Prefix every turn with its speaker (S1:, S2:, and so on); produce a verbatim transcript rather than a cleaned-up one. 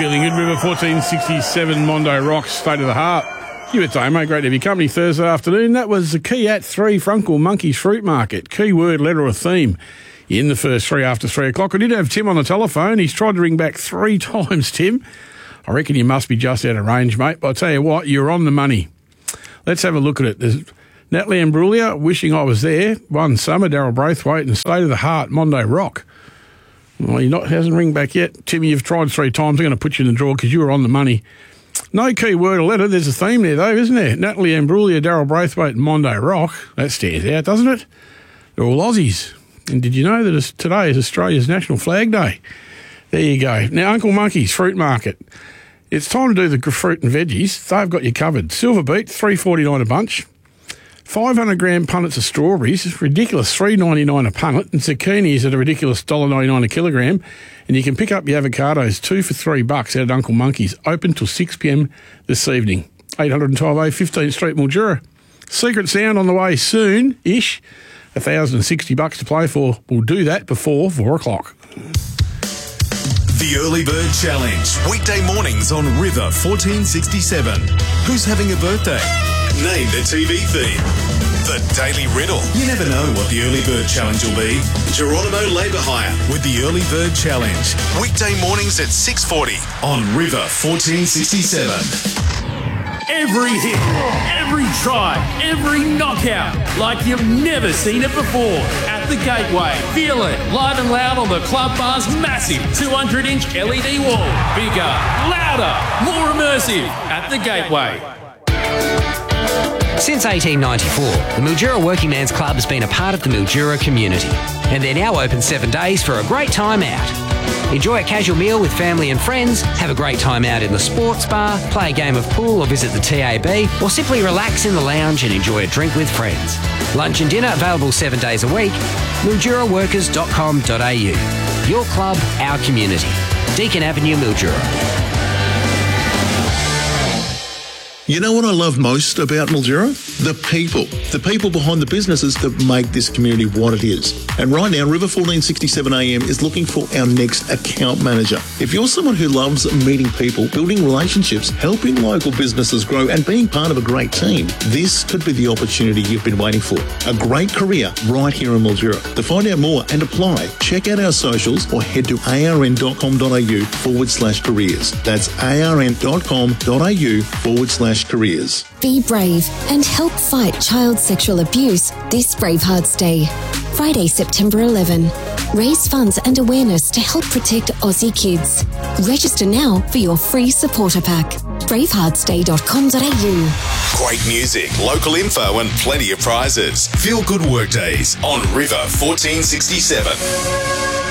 S1: Feeling good, River fourteen sixty-seven, Mondo Rocks, State of the Heart. You at mate. Great to have your company Thursday afternoon. That was the key at three, Frunkle Monkeys Fruit Market. Key word, letter or theme in the first three after three o'clock. I did have Tim on the telephone. He's tried to ring back three times, Tim. I reckon you must be just out of range, mate. But I'll tell you what, you're on the money. Let's have a look at it. There's Natalie Imbruglia, wishing I was there. One summer, Daryl Braithwaite, and State of the Heart, Mondo Rock. Well, he not hasn't ring back yet. Timmy, you've tried three times. I'm going to put you in the draw because you were on the money. No key word or letter. There's a theme there, though, isn't there? Natalie Imbruglia, Daryl Braithwaite, and Mondo Rock. That stands out, doesn't it? They're all Aussies. And did you know that today is Australia's National Flag Day? There you go. Now, Uncle Monkey's Fruit Market. It's time to do the fruit and veggies. They've got you covered. Silver beet, three forty-nine a bunch. five hundred gram punnets of strawberries, ridiculous three ninety-nine a punnet, and zucchinis at a ridiculous one dollar ninety-nine a kilogram. And you can pick up your avocados two for three bucks out at Uncle Monkey's, open till six p.m. this evening. eight twelve A, fifteenth Street, Mildura. Secret Sound on the way soon-ish. one thousand sixty bucks to play for. We'll do that before four o'clock.
S2: The Early Bird Challenge, weekday mornings on River fourteen sixty-seven. Who's having a birthday? Name the T V theme. The Daily Riddle. You never know what the Early Bird Challenge will be. Geronimo Labour Hire with the Early Bird Challenge. Weekday mornings at six forty on River fourteen sixty-seven.
S3: Every hit, every try, every knockout, like you've never seen it before. At the Gateway, feel it live and loud on the Club Bar's massive two hundred inch L E D wall. Bigger, louder, more immersive at the Gateway.
S4: Since eighteen ninety-four, the Mildura Working Man's Club has been a part of the Mildura community, and they're now open seven days for a great time out. Enjoy a casual meal with family and friends, have a great time out in the sports bar, play a game of pool or visit the T A B, or simply relax in the lounge and enjoy a drink with friends. Lunch and dinner available seven days a week. mildura workers dot com dot a u. Your club, our community. Deakin Avenue, Mildura.
S5: You know what I love most about Mildura? The people. The people behind the businesses that make this community what it is. And right now, River fourteen sixty-seven A M is looking for our next account manager. If you're someone who loves meeting people, building relationships, helping local businesses grow, and being part of a great team, this could be the opportunity you've been waiting for. A great career right here in Mildura. To find out more and apply, check out our socials or head to arn dot com dot a u forward slash careers. That's arn dot com dot a u forward slash careers.
S6: Be brave and help fight child sexual abuse this Bravehearts Day. Friday, September eleventh. Raise funds and awareness to help protect Aussie kids. Register now for your free supporter pack. bravehearts day dot com dot a u.
S2: Great music, local info and plenty of prizes. Feel good work days on River fourteen sixty-seven.